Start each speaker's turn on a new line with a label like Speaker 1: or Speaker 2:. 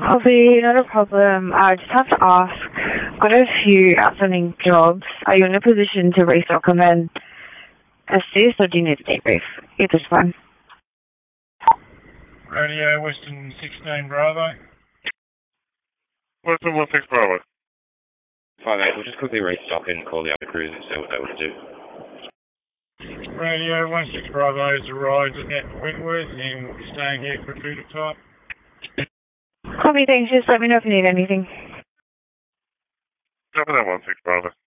Speaker 1: Copy, not a problem. I just have to ask, got a few outstanding jobs. Are you in a position to restock them and assist, or do you need a debrief? Either's fine.
Speaker 2: Radio Western 16 Bravo.
Speaker 3: Western 16 Bravo.
Speaker 4: 5-8, we'll just quickly restock and call the other crews and see what they want to do.
Speaker 2: Radio 16 Bravo has arrived at Wentworth and staying here for food at type.
Speaker 1: Copy, thanks. Just let me know if you need anything.
Speaker 3: Jumping at 16 Bravo.